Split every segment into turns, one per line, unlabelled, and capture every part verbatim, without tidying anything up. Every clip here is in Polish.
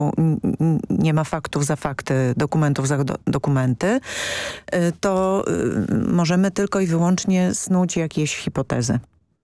nie ma faktów za fakty, dokumentów za do, dokumenty, to możemy tylko i wyłącznie snuć jakieś hipotezy.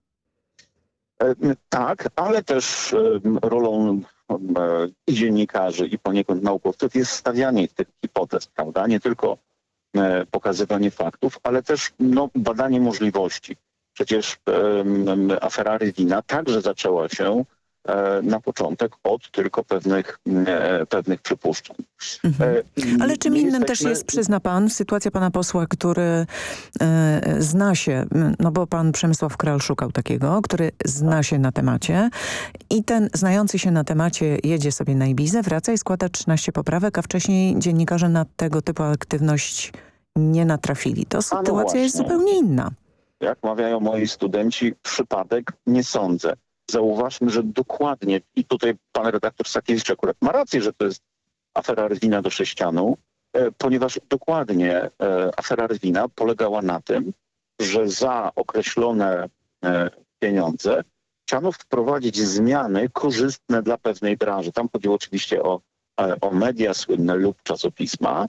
Tak, ale też rolą i dziennikarzy, i poniekąd naukowców jest stawianie tych hipotez, prawda? Nie tylko pokazywanie faktów, ale też no, badanie możliwości. Przecież um, afera Rywina także zaczęła się e, na początek od tylko pewnych, e, pewnych przypuszczeń.
Mhm.
E,
ale czym innym
jesteśmy...
też jest, przyzna pan, sytuacja pana posła, który e, zna się, no bo pan Przemysław Kral szukał takiego, który zna się na temacie i ten znający się na temacie jedzie sobie na Ibizę, wraca i składa trzynaście poprawek, a wcześniej dziennikarze na tego typu aktywność nie natrafili. To sytuacja no jest zupełnie inna.
Jak mawiają moi studenci, przypadek nie sądzę. Zauważmy, że dokładnie, i tutaj pan redaktor Sakiewicz akurat ma rację, że to jest afera Rywina do sześcianu, e, ponieważ dokładnie e, afera Rywina polegała na tym, że za określone e, pieniądze chciano wprowadzić zmiany korzystne dla pewnej branży. Tam chodziło oczywiście o, e, o media słynne lub czasopisma,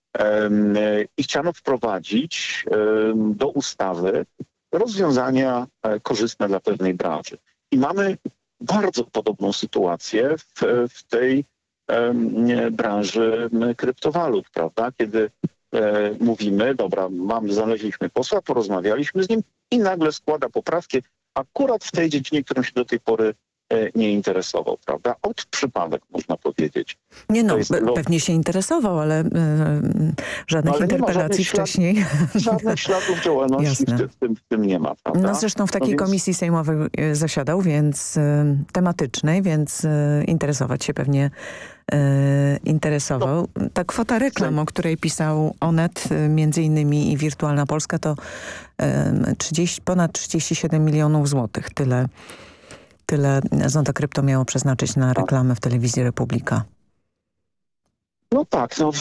i chciano wprowadzić do ustawy rozwiązania korzystne dla pewnej branży. I mamy bardzo podobną sytuację w, w tej branży kryptowalut, prawda? Kiedy mówimy, dobra, mamy, znaleźliśmy posła, porozmawialiśmy z nim i nagle składa poprawki akurat w tej dziedzinie, którą się do tej pory nie interesował, prawda? Od przypadek, można powiedzieć.
Nie no, pe- pewnie się interesował, ale yy, żadnych ale interpelacji
żadnych
wcześniej.
Ślad, żadnych śladów działalności w, ty, w, tym, w tym nie ma, prawda?
No zresztą w takiej no więc... komisji sejmowej zasiadał, więc yy, tematycznej, więc yy, interesować się pewnie yy, interesował. No. Ta kwota reklam, o której pisał Onet, yy, między innymi i Wirtualna Polska, to yy, trzydzieści, ponad trzydzieści siedem milionów złotych. Tyle Tyle Zonda Krypto miało przeznaczyć na reklamę w telewizji Republika.
No tak, no,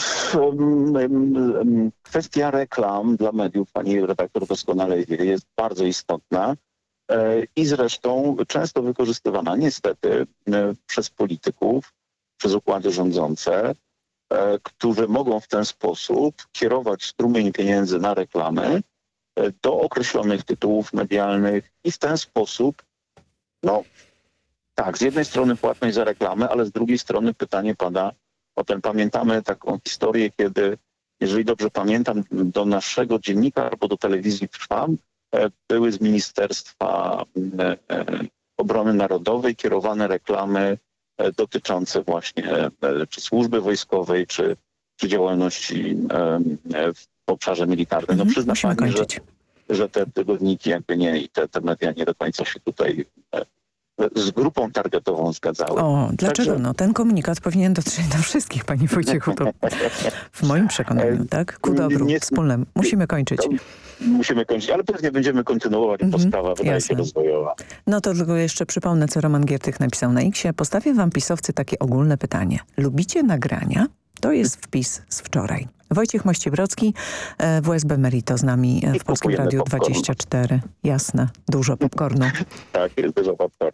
kwestia reklam dla mediów, pani redaktor doskonale wie, jest bardzo istotna i zresztą często wykorzystywana niestety przez polityków, przez układy rządzące, którzy mogą w ten sposób kierować strumień pieniędzy na reklamy do określonych tytułów medialnych i w ten sposób no tak, z jednej strony płatność za reklamę, ale z drugiej strony pytanie pada o ten. Pamiętamy taką historię, kiedy, jeżeli dobrze pamiętam, do naszego dziennika albo do telewizji Trwam były z Ministerstwa Obrony Narodowej kierowane reklamy dotyczące właśnie czy służby wojskowej, czy, czy działalności w obszarze militarnym. No przyznam pani, że, że te tygodniki jakby nie i te, te media nie do końca się tutaj z grupą targetową zgadzały.
O, dlaczego? Także... No, ten komunikat powinien dotrzeć do wszystkich, panie Wojciechu, to w moim przekonaniu, tak? Ku dobru nie, wspólnemu. Musimy kończyć.
Musimy kończyć, ale pewnie będziemy kontynuować, bo mm-hmm, sprawa wydaje jasne. się rozwojowa.
No to tylko jeszcze przypomnę, co Roman Giertych napisał na X-ie. Postawię wam pisowcy takie ogólne pytanie. Lubicie nagrania? To jest wpis z wczoraj. Wojciech Mościbrocki, W S B Merito z nami w Polskim Radiu dwadzieścia cztery. Jasne, dużo popcornu.
Tak, jest dużo popcornu.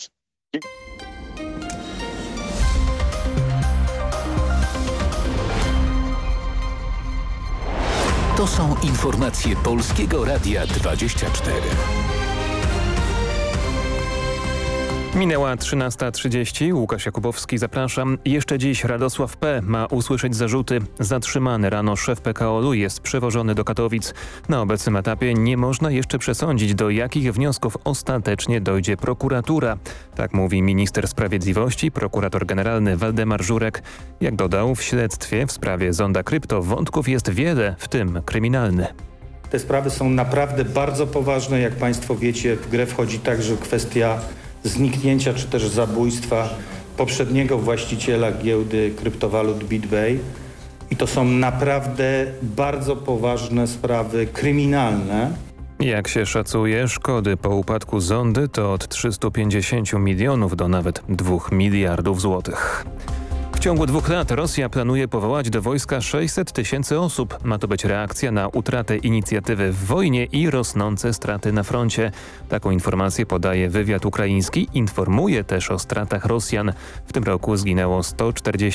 To są informacje Polskiego Radia dwadzieścia cztery.
Minęła trzynasta trzydzieści. Łukasz Jakubowski, zapraszam. Jeszcze dziś Radosław P. ma usłyszeć zarzuty. Zatrzymany rano szef P K O L u jest przewożony do Katowic. Na obecnym etapie nie można jeszcze przesądzić, do jakich wniosków ostatecznie dojdzie prokuratura. Tak mówi minister sprawiedliwości, prokurator generalny Waldemar Żurek. Jak dodał, w śledztwie w sprawie Zonda Krypto wątków jest wiele, w tym kryminalny.
Te sprawy są naprawdę bardzo poważne. Jak państwo wiecie, w grę wchodzi także kwestia zniknięcia czy też zabójstwa poprzedniego właściciela giełdy kryptowalut BitBay. I to są naprawdę bardzo poważne sprawy kryminalne.
Jak się szacuje, szkody po upadku Zondy to od trzystu pięćdziesięciu milionów do nawet dwóch miliardów złotych. ciągu dwóch lat Rosja planuje powołać do wojska sześćset tysięcy osób. Ma to być reakcja na utratę inicjatywy w wojnie i rosnące straty na froncie. Taką informację podaje wywiad ukraiński. Informuje też o stratach Rosjan. W tym roku zginęło sto czterdzieści